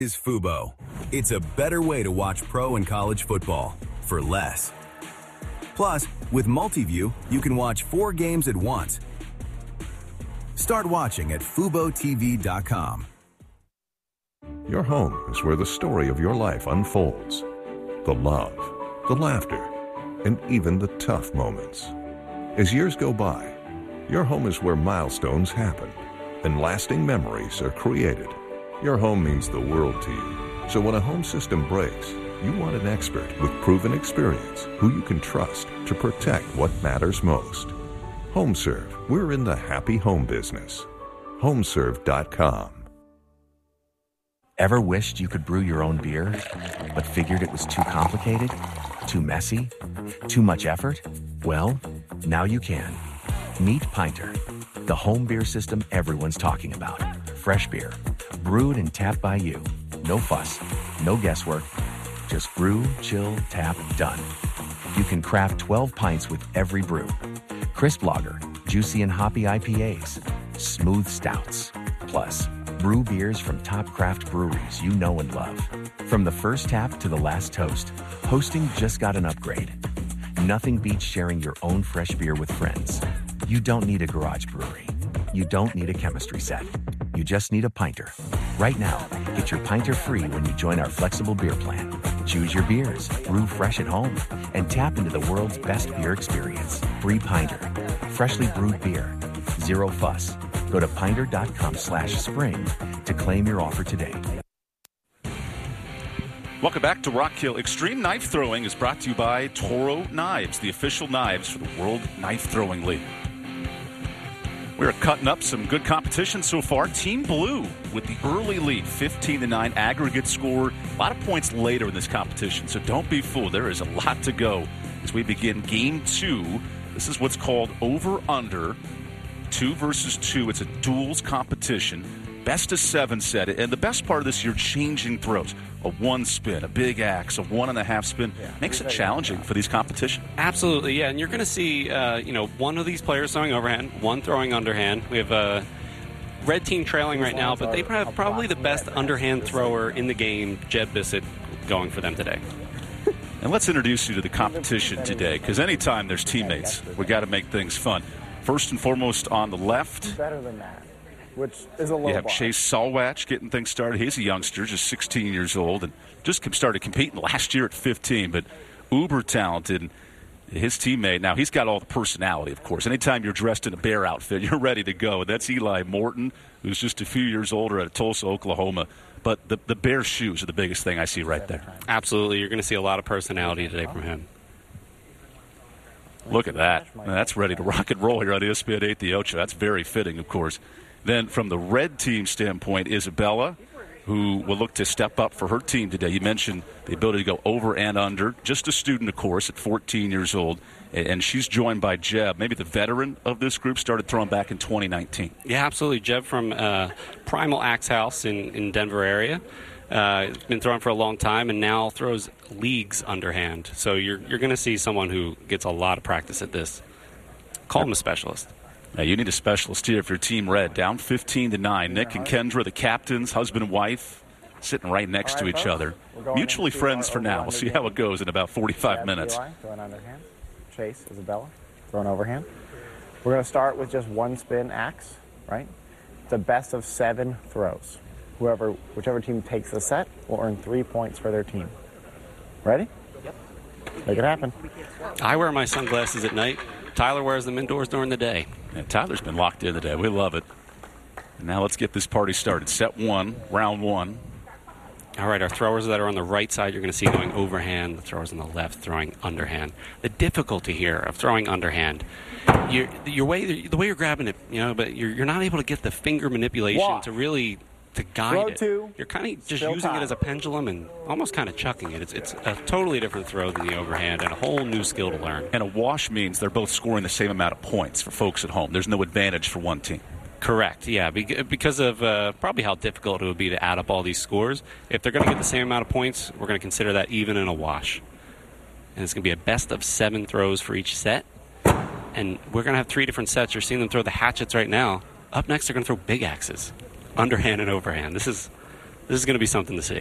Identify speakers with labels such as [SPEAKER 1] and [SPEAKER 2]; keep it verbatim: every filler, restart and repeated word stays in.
[SPEAKER 1] Is Fubo. It's a better way to watch pro and college football for less. Plus, with Multiview, you can watch four games at once. Start watching at fubo t v dot com.
[SPEAKER 2] Your home is where the story of your life unfolds. The love, the laughter, and even the tough moments. As years go by, your home is where milestones happen and lasting memories are created. Your home means the world to you. So when a home system breaks, you want an expert with proven experience who you can trust to protect what matters most. HomeServe, we're in the happy home business. home serve dot com.
[SPEAKER 3] Ever wished you could brew your own beer, but figured it was too complicated, too messy, too much effort? Well, now you can. Meet Pinter, the home beer system everyone's talking about. Fresh beer, brewed and tapped by you. No fuss, no guesswork. Just brew, chill, tap, done. You can craft twelve pints with every brew. Crisp lager, juicy and hoppy I P As, smooth stouts. Plus, brew beers from top craft breweries you know and love. From the first tap to the last toast, hosting just got an upgrade. Nothing beats sharing your own fresh beer with friends. You don't need a garage brewery. You don't need a chemistry set. You just need a Pinter. Right now, get your Pinter free when you join our flexible beer plan. Choose your beers, brew fresh at home, and tap into the world's best beer experience. Free Pinter. Freshly brewed beer. Zero fuss. Go to pinter.com slash spring to claim your offer today.
[SPEAKER 4] Welcome back to Rock Hill. Extreme Knife Throwing is brought to you by Toro Knives, the official knives for the World Knife Throwing League. We're cutting up some good competition so far. Team Blue with the early lead, fifteen to nine aggregate score. A lot of points later in this competition, so don't be fooled. There is a lot to go as we begin game two. This is what's called over-under, two versus two. It's a duels competition. Best of seven set. And the best part of this, you're changing throws. A one spin, a big axe, a one and a half spin. Yeah, makes it challenging for these competitions.
[SPEAKER 5] Absolutely, yeah. And you're going to see, uh, you know, one of these players throwing overhand, one throwing underhand. We have a red team trailing right now, but they have probably the best underhand thrower in the game, Jeb Bissett, going for them today.
[SPEAKER 4] And let's introduce you to the competition today, because anytime there's teammates, we got to make things fun. First and foremost on the left,
[SPEAKER 6] better than that, which is a low
[SPEAKER 4] you have
[SPEAKER 6] bar.
[SPEAKER 4] Chase Salwatch getting things started. He's a youngster, just sixteen years old, and just started competing last year at fifteen, but uber talented. His teammate, now he's got all the personality, of course. Anytime you're dressed in a bear outfit, you're ready to go. That's Eli Morton, who's just a few years older out of Tulsa, Oklahoma. But the, the bear shoes are the biggest thing I see right there.
[SPEAKER 5] Absolutely. You're going to see a lot of personality today from him.
[SPEAKER 4] Look at that. That's ready to rock and roll here on E S P N eight The Ocho. That's very fitting, of course. Then from the red team standpoint, Isabella, who will look to step up for her team today. You mentioned the ability to go over and under. Just a student, of course, at fourteen years old. And she's joined by Jeb, maybe the veteran of this group, started throwing back in twenty nineteen.
[SPEAKER 5] Yeah, absolutely. Jeb from uh, Primal Axe House in, in Denver area. Uh, he's been throwing for a long time and now throws leagues underhand. So you're you're going to see someone who gets a lot of practice at this. Call him a specialist.
[SPEAKER 4] Now, you need a specialist here if you're Team Red. Down fifteen to nine. Nick and Kendra, the captains, husband and wife, sitting right next to each other. Mutually friends for now. We'll see how it goes in about forty-five minutes.
[SPEAKER 6] Throwing underhand. Chase, Isabella, throwing overhand. We're going to start with just one spin axe, right? It's a best of seven throws. Whoever, whichever team takes the set will earn three points for their team. Ready? Yep. Make it happen.
[SPEAKER 5] I wear my sunglasses at night. Tyler wears them indoors during the day.
[SPEAKER 4] Yeah, Tyler's been locked in today. We love it. And now let's get this party started. Set one, round one.
[SPEAKER 5] All right, our throwers that are on the right side, you're going to see going overhand. The throwers on the left throwing underhand. The difficulty here of throwing underhand, your your way, the way you're grabbing it, you know, but you're you're not able to get the finger manipulation
[SPEAKER 6] Walk.
[SPEAKER 5] to really to guide
[SPEAKER 6] Throw
[SPEAKER 5] it.
[SPEAKER 6] two,
[SPEAKER 5] You're kind of just
[SPEAKER 6] still
[SPEAKER 5] using
[SPEAKER 6] time.
[SPEAKER 5] it as a pendulum and almost kind of chucking it. It's it's a totally different throw than the overhand and a whole new skill to learn.
[SPEAKER 4] And a wash means they're both scoring the same amount of points for folks at home. There's no advantage for one team.
[SPEAKER 5] Correct, yeah, because of uh, probably how difficult it would be to add up all these scores. If they're going to get the same amount of points, we're going to consider that even in a wash. And it's going to be a best of seven throws for each set. And we're going to have three different sets. You're seeing them throw the hatchets right now. Up next, they're going to throw big axes, underhand and overhand. This is This is going to be something to see.